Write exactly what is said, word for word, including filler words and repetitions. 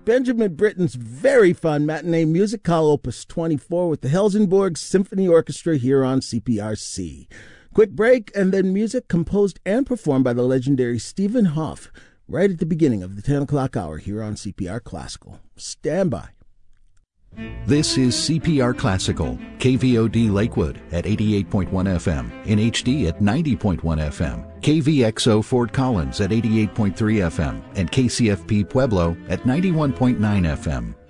Benjamin Britten's very fun matinee musical opus twenty-four with the Helsingborg Symphony Orchestra here on C P R C. Quick break and then music composed and performed by the legendary Stephen Hoff right at the beginning of the ten o'clock hour here on C P R Classical. Stand by. This is C P R Classical, K V O D Lakewood at eighty-eight point one F M, in H D at ninety point one F M, K V X O Fort Collins at eighty-eight point three F M, and K C F P Pueblo at ninety-one point nine F M.